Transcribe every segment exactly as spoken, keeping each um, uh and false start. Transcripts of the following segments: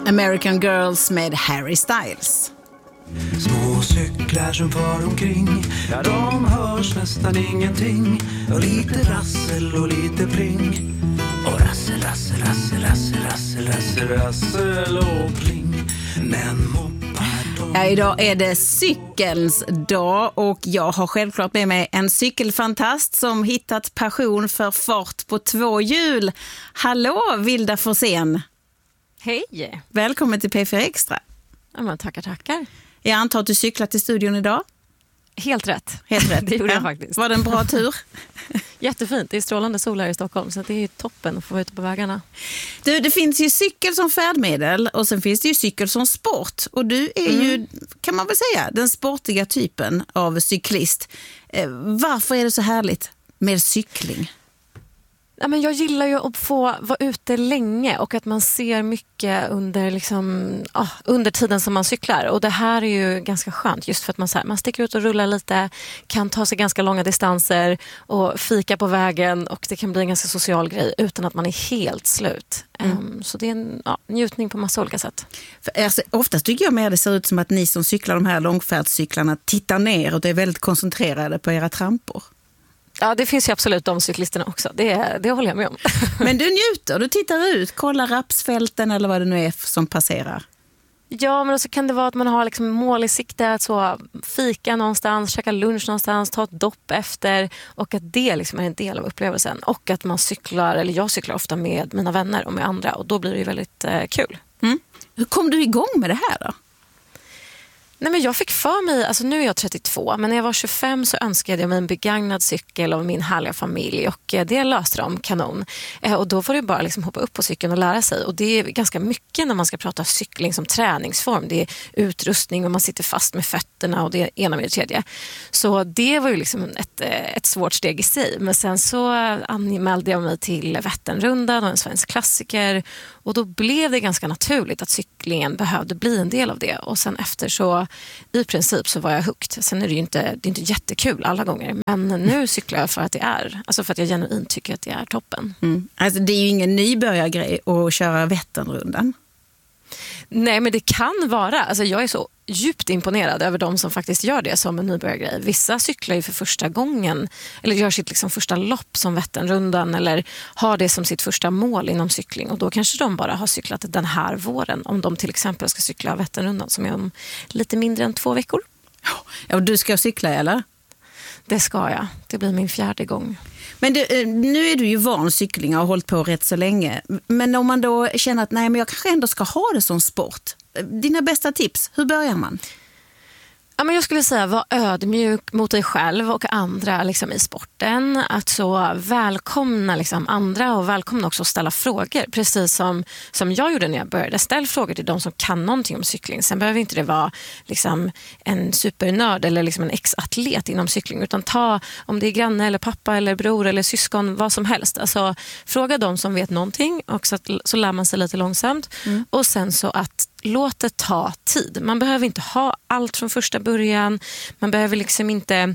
American Girls med Harry Styles. Små cyklar som far omkring, ja de hörs nästan ingenting. Och lite rassel och lite pling. Och rassel, rassel, rassel, rassel, rassel, rassel, rassel och pling. Men moppar de... Ja, idag är det cykelns dag och jag har självklart med mig en cykelfantast som hittat passion för fart på två hjul. Hallå Vilda Forsén! Hej! Välkommen till P fyra Extra. Ja, men tackar, tackar. Jag antar att du cyklat till studion idag? Helt rätt. Helt rätt. Det gjorde ja. jag faktiskt. Var det en bra tur? Jättefint. Det är strålande sol här i Stockholm så det är toppen att få vara ute på vägarna. Du, det finns ju cykel som färdmedel och sen finns det ju cykel som sport. Och du är mm. ju, kan man väl säga, den sportiga typen av cyklist. Eh, varför är det så härligt med cykling? Ja, men jag gillar ju att få vara ute länge och att man ser mycket under, liksom, ah, under tiden som man cyklar. Och det här är ju ganska skönt just för att man, så här, man sticker ut och rullar lite, kan ta sig ganska långa distanser och fika på vägen och det kan bli en ganska social grej utan att man är helt slut. Mm. Um, så det är en ja, njutning på massa olika sätt. För, alltså, oftast tycker jag mer det ser ut som att ni som cyklar de här långfärdscyklarna tittar ner och är väldigt koncentrerade på era trampor. Ja, det finns ju absolut de cyklisterna också. Det, det håller jag med om. Men du njuter, du tittar ut, kollar rapsfälten eller vad det nu är som passerar. Ja, men så kan det vara att man har liksom mål i sikte, att så fika någonstans, käka lunch någonstans, ta ett dopp efter och att det liksom är en del av upplevelsen. Och att man cyklar, eller jag cyklar ofta med mina vänner och med andra och då blir det ju väldigt eh, kul. Mm. Hur kom du igång med det här då? Nej, men jag fick för mig, alltså nu är jag trettiotvå, men när jag var tjugofem så önskade jag mig en begagnad cykel av min härliga familj och det löste de kanon. Och då var det bara liksom hoppa upp på cykeln och lära sig och det är ganska mycket när man ska prata cykling som träningsform. Det är utrustning och man sitter fast med fötterna och det ena med det tredje. Så det var ju liksom ett, ett svårt steg i sig. Men sen så anmälde jag mig till Vätternrundan och en svensk klassiker och då blev det ganska naturligt att cyklingen behövde bli en del av det och sen efter så i princip så var jag hooked. Sen är det ju inte, det är inte jättekul alla gånger. Men nu cyklar jag för att det är. Alltså för att jag genuint tycker att det är toppen. Mm. Alltså det är ju ingen nybörjargrej att köra Vätternrundan. Nej, men det kan vara. Alltså jag är så djupt imponerad över de som faktiskt gör det som en nybörjargrej. Vissa cyklar ju för första gången eller gör sitt liksom första lopp som Vätternrundan eller har det som sitt första mål inom cykling och då kanske de bara har cyklat den här våren om de till exempel ska cykla Vätternrundan som är om lite mindre än två veckor. Ja, och du ska cykla eller? Det ska jag. Det blir min fjärde gång. Men du, nu är du ju van cykling och har hållit på rätt så länge. Men om man då känner att nej, men jag kanske ändå ska ha det som sport. Dina bästa tips, hur börjar man? Ja, men jag skulle säga var ödmjuk mot dig själv och andra liksom, i sporten. Att så välkomna liksom, andra och välkomna också att ställa frågor. Precis som, som jag gjorde när jag började. Ställ frågor till de som kan någonting om cykling. Sen behöver inte det vara liksom, en supernörd eller liksom, en ex-atlet inom cykling. Utan ta om det är granne eller pappa eller bror eller syskon, vad som helst. Alltså, fråga de som vet någonting och så, att, så lär man sig lite långsamt. Mm. Och sen så att låt det ta tid. Man behöver inte ha allt från första början. Man behöver liksom inte...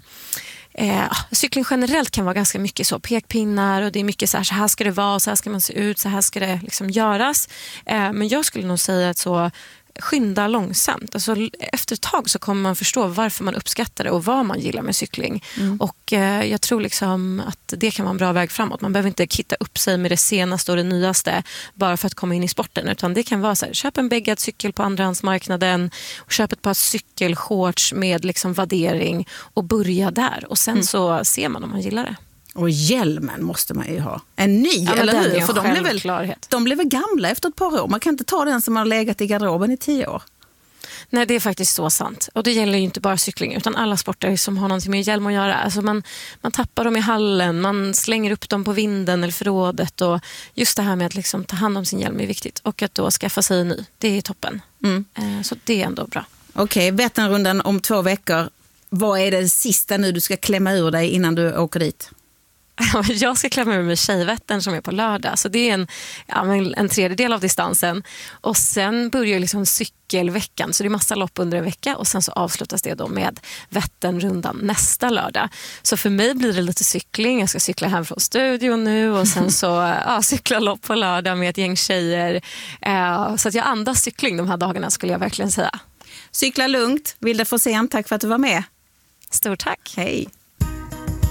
Eh, cykling generellt kan vara ganska mycket så pekpinnar och det är mycket så här, så här ska det vara, så här ska man se ut, så här ska det liksom göras. Eh, men jag skulle nog säga att så skynda långsamt. Alltså, efter ett tag så kommer man förstå varför man uppskattar det och vad man gillar med cykling. Mm. Och eh, jag tror liksom att det kan vara en bra väg framåt. Man behöver inte kitta upp sig med det senaste och det nyaste bara för att komma in i sporten. Utan det kan vara så här, köp en bäggad cykel på andrahandsmarknaden och köp ett par cykelshorts med liksom vaddering och börja där. Och sen mm. så ser man om man gillar det. Och hjälmen måste man ju ha. En ny, ja, eller hur? För de blev, väl, de blev väl gamla efter ett par år. Man kan inte ta den som har legat i garderoben i tio år. Nej, det är faktiskt så sant. Och det gäller ju inte bara cykling utan alla sporter som har någonting med hjälm att göra. Alltså man, man tappar dem i hallen, man slänger upp dem på vinden eller förrådet. Och just det här med att liksom ta hand om sin hjälm är viktigt. Och att då skaffa sig en ny, det är toppen. Mm. Så det är ändå bra. Okej, Vätternrundan om två veckor. Vad är det sista nu du ska klämma ur dig innan du åker dit? Jag ska klämma ur med Tjejvättern som är på lördag. Så det är en, ja, en tredjedel av distansen. Och sen börjar liksom cykelveckan. Så det är massa lopp under en vecka. Och sen så avslutas det då med Vätternrundan nästa lördag. Så för mig blir det lite cykling. Jag ska cykla hem från studion nu. Och sen så ja, cykla lopp på lördag med ett gäng tjejer. Eh, så att jag andas cykling de här dagarna skulle jag verkligen säga. Cykla lugnt. Vilda Forsén, tack för att du var med. Stort tack. Hej.